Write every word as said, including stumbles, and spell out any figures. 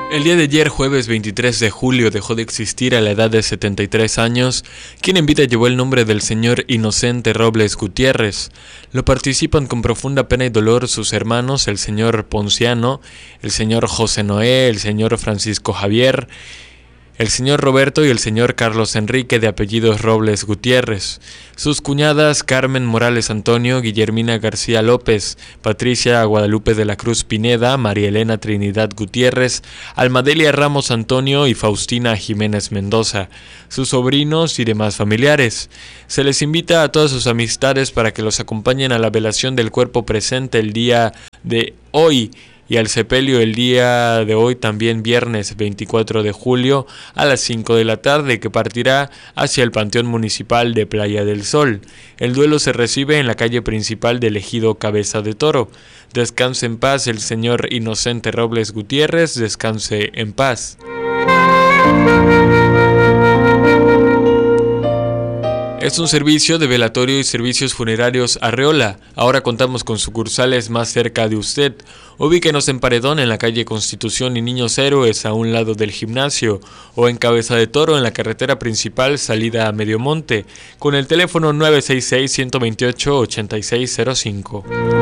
El día de ayer, jueves veintitrés de julio, dejó de existir a la edad de setenta y tres años, quien en vida llevó el nombre del señor Inocente Robles Gutiérrez. Lo participan con profunda pena y dolor sus hermanos, el señor Ponciano, el señor José Noé, el señor Francisco Javier, el señor Roberto y el señor Carlos Enrique, de apellidos Robles Gutiérrez. Sus cuñadas Carmen Morales Antonio, Guillermina García López, Patricia Guadalupe de la Cruz Pineda, María Elena Trinidad Gutiérrez, Almadelia Ramos Antonio y Faustina Jiménez Mendoza. Sus sobrinos y demás familiares. Se les invita a todas sus amistades para que los acompañen a la velación del cuerpo presente el día de hoy, y al sepelio el día de hoy, también viernes veinticuatro de julio a las cinco de la tarde, que partirá hacia el Panteón Municipal de Playa del Sol. El duelo se recibe en la calle principal del ejido Cabeza de Toro. Descanse en paz el señor Inocente Robles Gutiérrez, descanse en paz. Es un servicio de velatorio y servicios funerarios Arreola. Ahora contamos con sucursales más cerca de usted. Ubíquenos en Paredón, en la calle Constitución y Niños Héroes, a un lado del gimnasio, o en Cabeza de Toro, en la carretera principal salida a Mediomonte, con el teléfono nueve seis seis, uno dos ocho, ocho seis cero cinco.